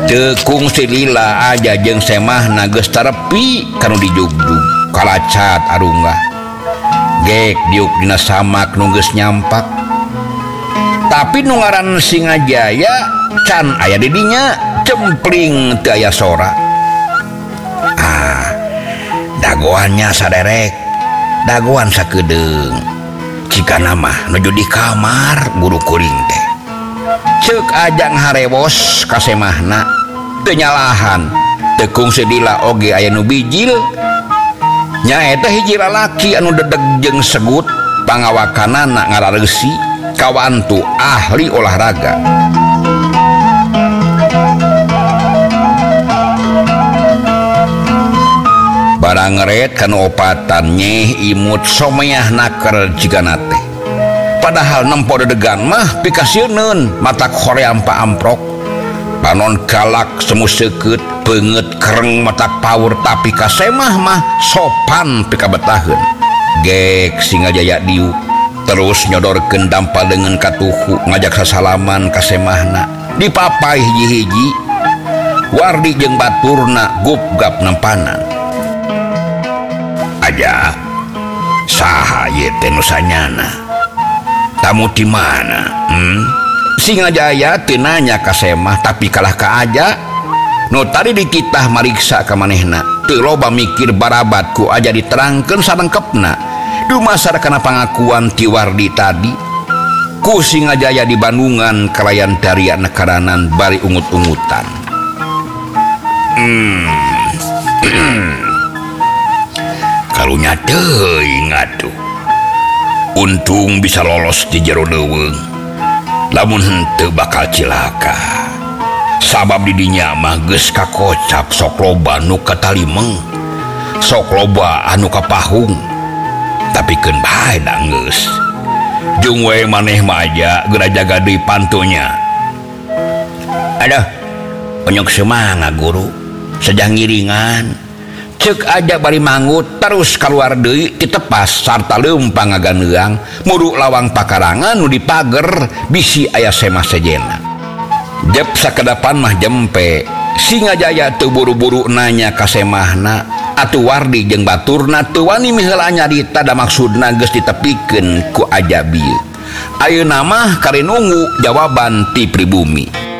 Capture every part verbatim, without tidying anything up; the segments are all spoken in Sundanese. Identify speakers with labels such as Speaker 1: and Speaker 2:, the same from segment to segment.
Speaker 1: tekung silila aja jeung semah nages tarepi kanu dijugjug kalacat arunggah gek diuk dina samak nungges nyampak tapi nu ngaran Singajaya can aya di dinya cempling teu aya sora ah dagoannya saderek dagoan sakedeung jika nama nuju di kamar buru kuring teh ceuk ajang harewos kasemahna teu nyalahan tekung sedila oge aya nu bijil nyaeta hiji lalaki anu dedeg jeung segut pangawakanana ngarareusi kawantu ahli olahraga barang ngeret kanu opatan nyeh imut someah naker jigana teh padahal nempo dedegan mah pikasieun matak hoream pa amprok panon galak semu seukeut beungeut kereng matak paur tapi kasemah mah sopan pikabetaheun gek Singajaya diu terus nyodorkeun dampalengan katuhu ngajak sasalaman kasemahna dipapai hiji-hiji wardi jeung baturna gupgap nempanan aja saha ye teh nu sanyana tamu di mana hmm? Singajaya teu nanya ka semah tapi kalah ka aja nu tadi dititah mariksa ka manehna teu loba mikir barabat ku aja diterangkeun sarengkepna dumasar kana pangakuan ti Wardi tadi ku Singajaya di Bandungan kalayan daria nekaranan bari ungut-ungutan hmm kalunya teuing atuh untung bisa lolos di jero leuweung lamun henteu bakal cilaka sabab di dinya mah geus kakocap sok loba nu katalimeng sok loba anu kapahung tapi keun bae da geus jeung we maneh mah aja geura jaga deui pantunya aduh onyok semangat guru sejang ngiringan ceuk aja bari mangut terus kaluar deui ti tepas sarta leumpang ngaganeuang mudu lawang pakarangan nu dipager bisi aya semah sejena jep sakedapan mah jempe Singajaya teu buru-buru nanya ka semahna atuh Wardi jeung baturna teu wani miheula nyarita da maksudna geus ditepikeun ku aja bieu ayeuna mah kare nunggu jawaban ti pribumi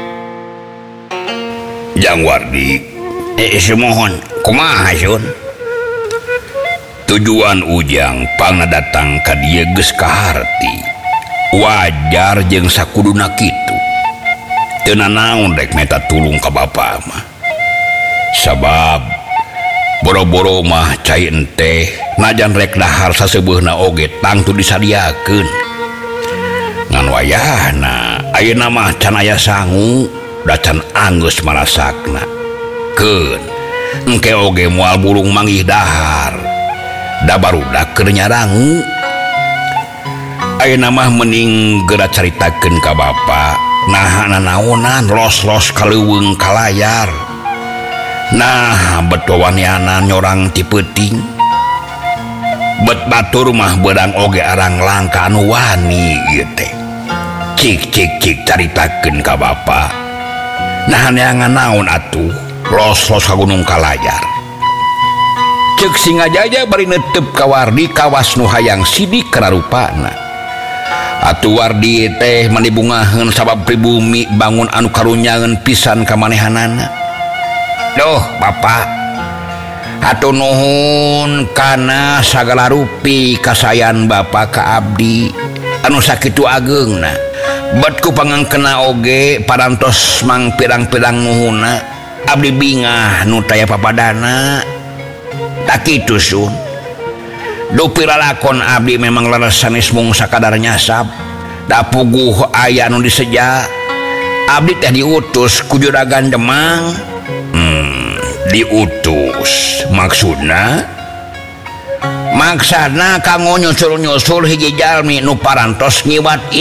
Speaker 1: jang Wardi eh semohon kumaha sun tujuan ujang pangna datang ka dieu geus kaharti wajar jeung sakuduna kitu teu nanaon rek meta tulung ka bapa mah sabab boro-boro mah cai ente najan rek dahar saseubeuna oge tangtu disadiakeun ngan wayahna ayeuna mah can aya sangu da can anggeus marasakna keun engke oge moal bulung manggih dahar da barudak keur nyarangu ayeuna mah mending geura caritakeun ka bapa nah nanaonan los-los kaleuweung ka layar nah betowaniana nyorang ti peuting bet batur mah beurang oge arang langka anu wani ieu teh cik cik cik caritakeun ka bapa nah neangan naon atuh los-los ka gunung kalayar ceuk Singajaya bari neuteup ka Wardi kawas nu hayang sidik kararupana atuh Wardi teh manibungaheun sabab pribumi bangun anu karunyangeun pisan ka manehanana duh bapa atuh nuhun kana sagala rupi kasayan bapa ka abdi anu sakitu ageungna bet ku pangangkena oge parantos mang pirang-pirang nuhunna abdi bingah nu taya papadana tak kitu sun dupi lalakon abdi memang leres sanes mung sakadar nyasab da puguh aya anu diseja abdi teh diutus ku juragan Demang hmm, diutus maksudna maksana kanggo nyusul-nyusul hiji jalmi nu parantos ngiwat